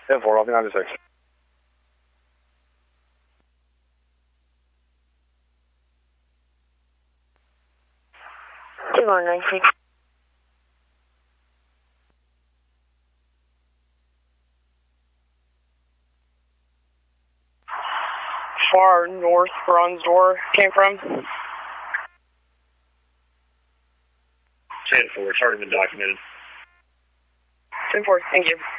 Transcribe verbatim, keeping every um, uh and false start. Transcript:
ten four, Alpha ninety-six. two one nine six. Far north Bronzedor came from. ten four, it's already been documented. ten four, thank you.